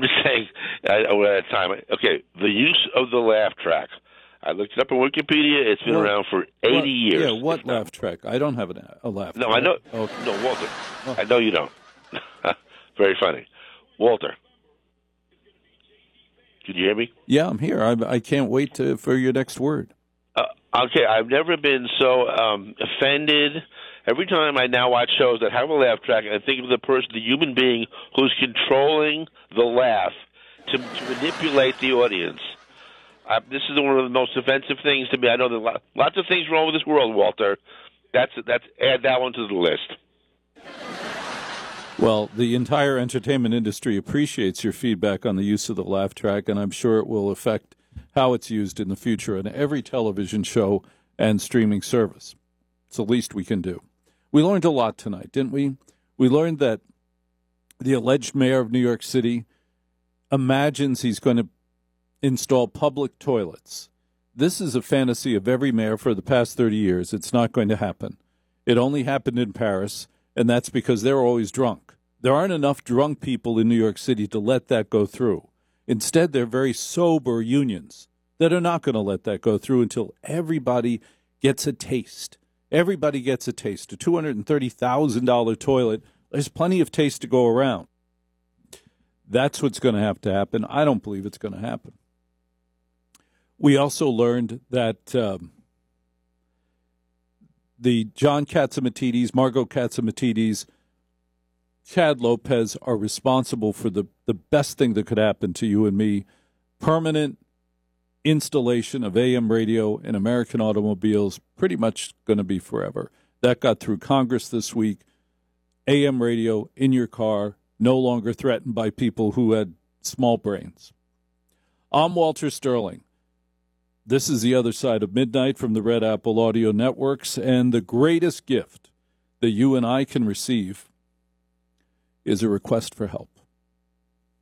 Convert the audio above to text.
just saying, we're out of time. Okay, the use of the laugh track. I looked it up on Wikipedia. It's been around for 80 years. Yeah, what laugh track? I don't have a laugh track. No, I know. Okay. No, Walter. Oh. I know you don't. Very funny. Walter. Can you hear me? Yeah, I'm here. I can't wait for your next word. Okay, I've never been so offended. Every time I now watch shows that have a laugh track, I think of the human being who's controlling the laugh to manipulate the audience. This is one of the most offensive things to me. I know there lots of things wrong with this world, Walter. That's add that one to the list. Well, the entire entertainment industry appreciates your feedback on the use of the laugh track, and I'm sure it will affect how it's used in the future in every television show and streaming service. It's the least we can do. We learned a lot tonight, didn't we? We learned that the alleged mayor of New York City imagines he's going to install public toilets. This is a fantasy of every mayor for the past 30 years. It's not going to happen. It only happened in Paris, and that's because they're always drunk. There aren't enough drunk people in New York City to let that go through. Instead, they're very sober unions that are not going to let that go through until everybody gets a taste. Everybody gets a taste. A $230,000 toilet, there's plenty of taste to go around. That's what's going to have to happen. I don't believe it's going to happen. We also learned that the John Catsimatidis, Margot Catsimatidis, Chad Lopez are responsible for the best thing that could happen to you and me, permanent installation of AM radio in American automobiles, pretty much going to be forever. That got through Congress this week. AM radio in your car, no longer threatened by people who had small brains. I'm Walter Sterling. This is The Other Side of Midnight from the Red Apple Audio Networks, and the greatest gift that you and I can receive is a request for help.